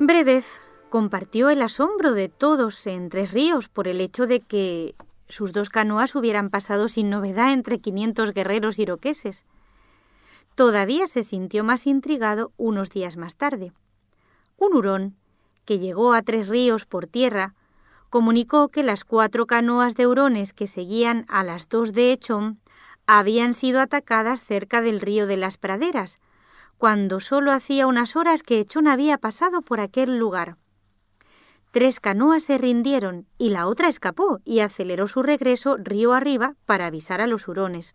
Brébeuf compartió el asombro de todos en Tres Ríos por el hecho de que sus 2 canoas hubieran pasado sin novedad entre 500 guerreros iroqueses. Todavía se sintió más intrigado unos días más tarde. Un hurón, que llegó a Tres Ríos por tierra, comunicó que las 4 canoas de hurones que seguían a las 2 de Echom habían sido atacadas cerca del río de las Praderas, cuando solo hacía unas horas que Echom había pasado por aquel lugar. 3 canoas se rindieron y la otra escapó y aceleró su regreso río arriba para avisar a los hurones.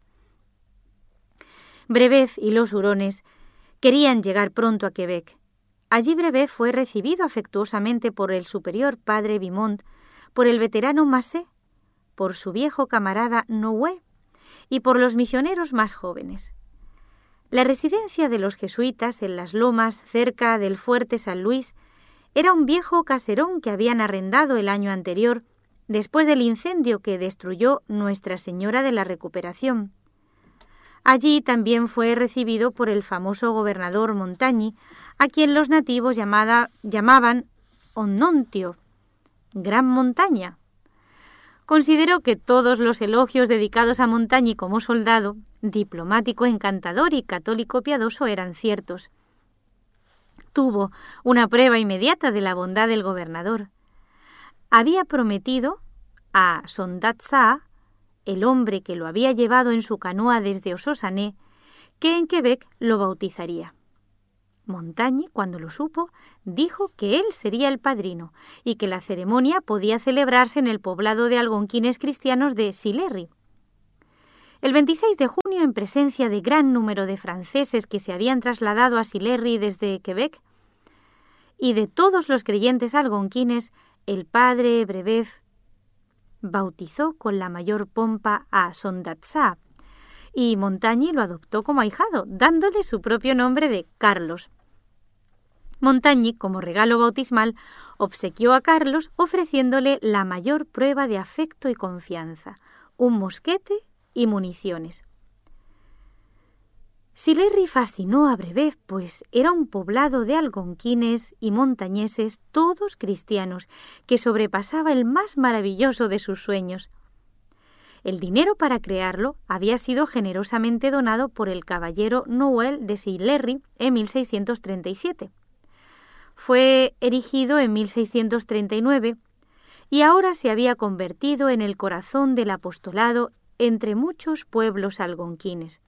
Brébeuf y los hurones querían llegar pronto a Quebec. Allí Brébeuf fue recibido afectuosamente por el superior padre Vimont, por el veterano Massé, por su viejo camarada Noué y por los misioneros más jóvenes. La residencia de los jesuitas en las lomas cerca del fuerte San Luis era un viejo caserón que habían arrendado el año anterior, después del incendio que destruyó Nuestra Señora de la Recuperación. Allí también fue recibido por el famoso gobernador Montagny, a quien los nativos llamaban Onontio, Gran Montaña. Considero que todos los elogios dedicados a Montagny como soldado, diplomático encantador y católico piadoso eran ciertos. Tuvo una prueba inmediata de la bondad del gobernador. Había prometido a Sondat-Saa, el hombre que lo había llevado en su canoa desde Ososané, que en Quebec lo bautizaría. Montagny, cuando lo supo, dijo que él sería el padrino y que la ceremonia podía celebrarse en el poblado de algonquines cristianos de Sillery. El 26 de junio, en presencia de gran número de franceses que se habían trasladado a Sillery desde Quebec, y de todos los creyentes algonquines, el padre Brébeuf bautizó con la mayor pompa a Sondat-Saa, y Montagny lo adoptó como ahijado, dándole su propio nombre de Carlos. Montagny, como regalo bautismal, obsequió a Carlos ofreciéndole la mayor prueba de afecto y confianza, un mosquete y municiones. Sillery fascinó a Brébeuf, pues era un poblado de algonquines y montañeses, todos cristianos, que sobrepasaba el más maravilloso de sus sueños. El dinero para crearlo había sido generosamente donado por el caballero Noël de Sillery en 1637. Fue erigido en 1639 y ahora se había convertido en el corazón del apostolado entre muchos pueblos algonquines.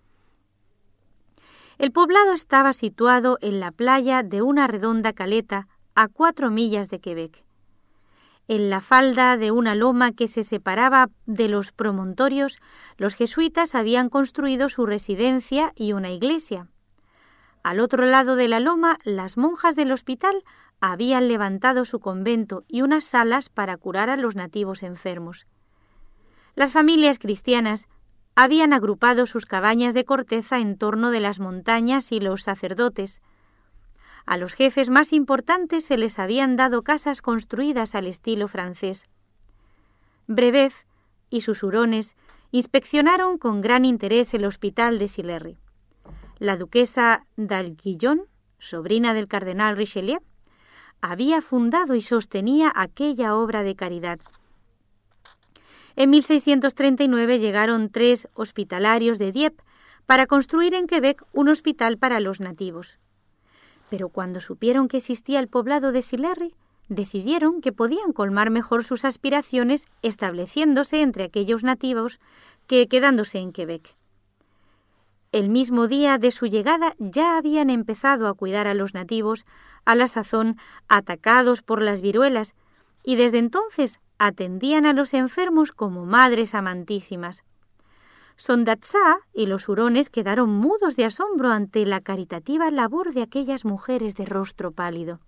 El poblado estaba situado en la playa de una redonda caleta a 4 millas de Quebec. En la falda de una loma que se separaba de los promontorios, los jesuitas habían construido su residencia y una iglesia. Al otro lado de la loma, las monjas del hospital habían levantado su convento y unas salas para curar a los nativos enfermos. Las familias cristianas habían agrupado sus cabañas de corteza en torno de las montañas y los sacerdotes. A los jefes más importantes se les habían dado casas construidas al estilo francés. Brébeuf y sus hurones inspeccionaron con gran interés el hospital de Sillery. La duquesa d'Aiguillon, sobrina del cardenal Richelieu, había fundado y sostenía aquella obra de caridad. En 1639 llegaron 3 hospitalarios de Dieppe para construir en Quebec un hospital para los nativos. Pero cuando supieron que existía el poblado de Sillery, decidieron que podían colmar mejor sus aspiraciones estableciéndose entre aquellos nativos que quedándose en Quebec. El mismo día de su llegada ya habían empezado a cuidar a los nativos, a la sazón atacados por las viruelas, y desde entonces atendían a los enfermos como madres amantísimas. Sondat-Saa y los hurones quedaron mudos de asombro ante la caritativa labor de aquellas mujeres de rostro pálido.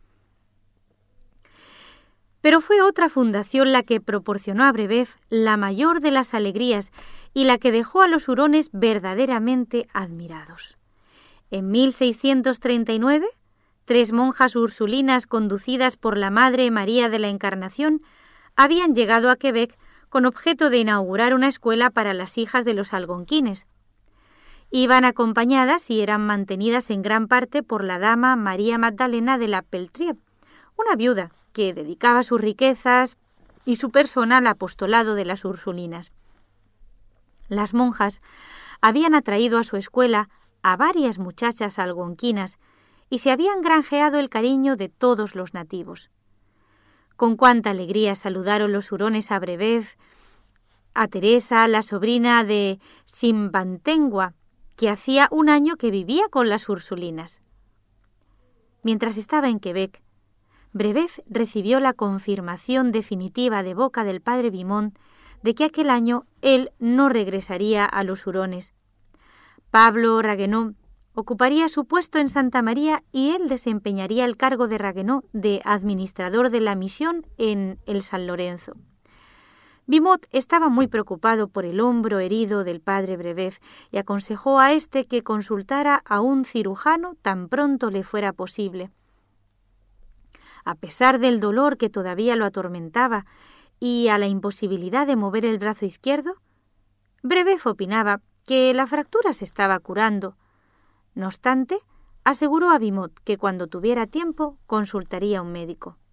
Pero fue otra fundación la que proporcionó a Brébeuf la mayor de las alegrías y la que dejó a los hurones verdaderamente admirados. En 1639, 3 monjas ursulinas conducidas por la Madre María de la Encarnación habían llegado a Quebec con objeto de inaugurar una escuela para las hijas de los algonquines. Iban acompañadas y eran mantenidas en gran parte por la dama María Magdalena de la Peltrie, una viuda que dedicaba sus riquezas y su persona al apostolado de las Ursulinas. Las monjas habían atraído a su escuela a varias muchachas algonquinas y se habían granjeado el cariño de todos los nativos. Con cuánta alegría saludaron los hurones a Brebeuf, a Teresa, la sobrina de Simbantengua, que hacía un año que vivía con las Ursulinas. Mientras estaba en Quebec, Brebeuf recibió la confirmación definitiva de boca del padre Vimont de que aquel año él no regresaría a los hurones. Pablo Ragueneau ocuparía su puesto en Santa María y él desempeñaría el cargo de Ragueneau de administrador de la misión en el San Lorenzo. Vimont estaba muy preocupado por el hombro herido del padre Brebeuf y aconsejó a éste que consultara a un cirujano tan pronto le fuera posible. A pesar del dolor que todavía lo atormentaba y a la imposibilidad de mover el brazo izquierdo, Brebeuf opinaba que la fractura se estaba curando. No obstante, aseguró a Vimont que cuando tuviera tiempo consultaría a un médico.